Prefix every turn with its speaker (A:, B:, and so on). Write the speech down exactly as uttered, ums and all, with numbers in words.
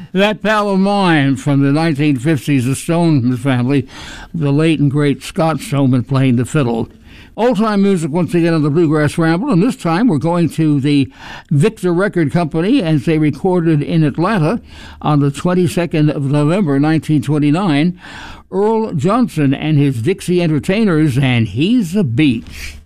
A: That Pal of Mine from the nineteen fifties, the Stone family, the late and great Scott Stoneman playing the fiddle. Old-time music once again on the Bluegrass Ramble, and this time we're going to the Victor Record Company as they recorded in Atlanta on the twenty-second of November, nineteen twenty-nine, Earl Johnson and his Dixie Entertainers, and He's a Beach.